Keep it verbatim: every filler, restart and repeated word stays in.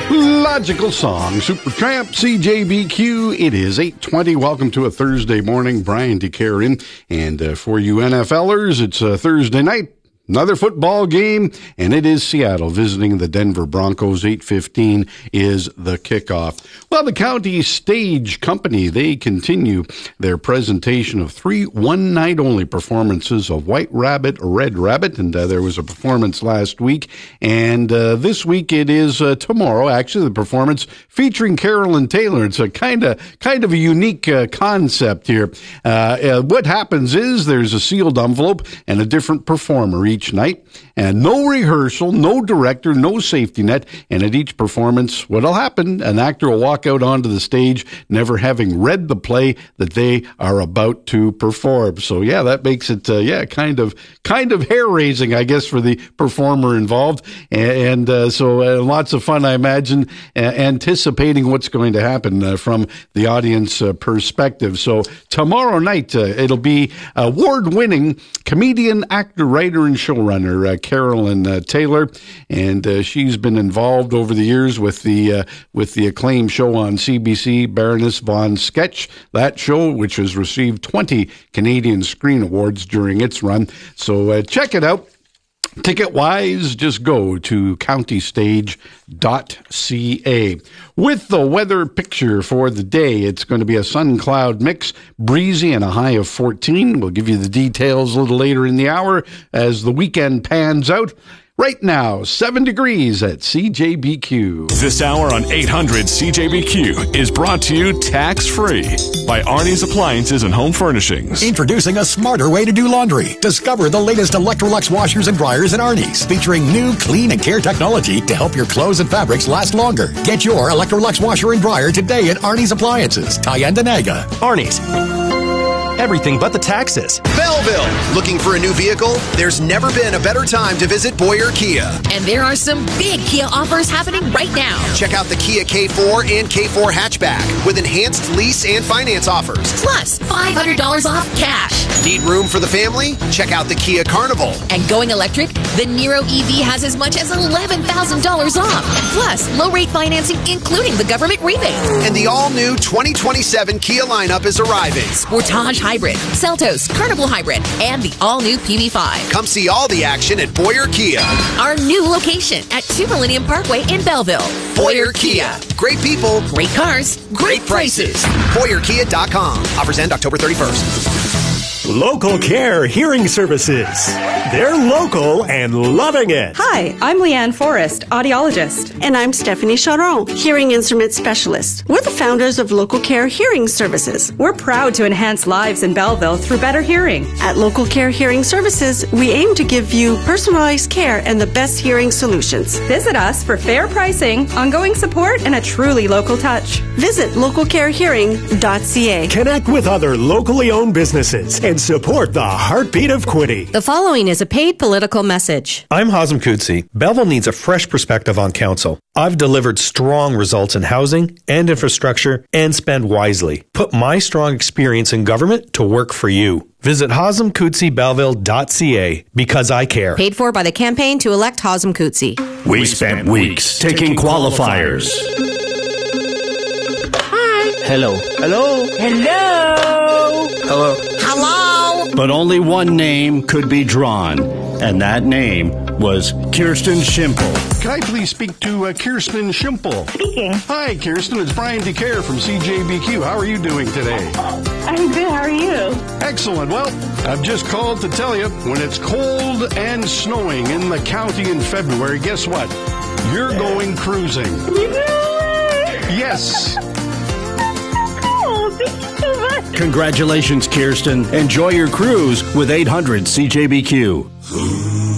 Logical Song, Supertramp, C J B Q. It is eight twenty. Welcome to a Thursday morning. Brian DeCare in. And uh, for you NFLers, it's a Thursday night. Another football game, and it is Seattle visiting the Denver Broncos. eight fifteen is the kickoff. Well, the County Stage Company, they continue their presentation of three one-night-only performances of White Rabbit, Red Rabbit, and uh, there was a performance last week, and uh, this week it is uh, tomorrow, actually, the performance featuring Carolyn Taylor. It's a kind of kind of a unique uh, concept here. Uh, uh, what happens is there's a sealed envelope and a different performer each Each night, and no rehearsal, no director, no safety net, and at each performance, what'll happen, an actor will walk out onto the stage never having read the play that they are about to perform. So yeah, that makes it, uh, yeah, kind of, kind of hair-raising, I guess, for the performer involved, and, and uh, so uh, lots of fun, I imagine, uh, anticipating what's going to happen uh, from the audience uh, perspective. So tomorrow night, uh, it'll be award-winning comedian, actor, writer, and showrunner uh, Carolyn uh, Taylor, and uh, she's been involved over the years with the uh, with the acclaimed show on C B C, Baroness von Sketch. That show, which has received twenty Canadian Screen Awards during its run. So uh, check it out. Ticket-wise, just go to county stage dot c a. With the weather picture for the day, it's going to be a sun-cloud mix, breezy and a high of fourteen. We'll give you the details a little later in the hour as the weekend pans out. Right now, seven degrees at C J B Q. This hour on eight hundred C J B Q is brought to you tax-free by Arnie's Appliances and Home Furnishings. Introducing a smarter way to do laundry. Discover the latest Electrolux washers and dryers at Arnie's, featuring new clean and care technology to help your clothes and fabrics last longer. Get your Electrolux washer and dryer today at Arnie's Appliances, Tyendinaga. Arnie's. Everything but the taxes. Belleville. Looking for a new vehicle? There's never been a better time to visit Boyer Kia. And there are some big Kia offers happening right now. Check out the Kia K four and K four hatchback with enhanced lease and finance offers. Plus, five hundred dollars off cash. Need room for the family? Check out the Kia Carnival. And going electric? The Niro E V has as much as eleven thousand dollars off. Plus, low-rate financing, including the government rebate. And the all-new twenty twenty-seven Kia lineup is arriving. Sportage Hybrid, Seltos, Carnival Hybrid, and the all-new P V five. Come see all the action at Boyer Kia. Our new location at two Millennium Parkway in Belleville. Boyer Kia. Great people. Great cars. Great prices. Boyer Kia dot com. Offers end October thirty-first. Local Care Hearing Services. They're local and loving it. Hi, I'm Leanne Forrest, audiologist. And I'm Stephanie Charon, hearing instrument specialist. We're the founders of Local Care Hearing Services. We're proud to enhance lives in Belleville through better hearing. At Local Care Hearing Services, we aim to give you personalized care and the best hearing solutions. Visit us for fair pricing, ongoing support, and a truly local touch. Visit local care hearing dot c a. Connect with other locally owned businesses and support the heartbeat of Quinte. The following is a paid political message. I'm Hazem Kutsi. Belleville needs a fresh perspective on council. I've delivered strong results in housing and infrastructure and spend wisely. Put my strong experience in government to work for you. Visit hazem kutsi belleville dot c a because I care. Paid for by the campaign to elect Hazem Kutsi. We spent weeks taking qualifiers. Hi. Hello. Hello. Hello. Hello. Hello. But only one name could be drawn, and that name was Kirsten Schimple. Can I please speak to uh, Kirsten Schimple? Speaking. Hi, Kirsten. It's Brian DeCare from C J B Q. How are you doing today? I'm good. How are you? Excellent. Well, I've just called to tell you, when it's cold and snowing in the county in February, guess what? You're going cruising. Yes. Oh, thank you so much. Congratulations, Kirsten. Enjoy your cruise with eight hundred C J B Q.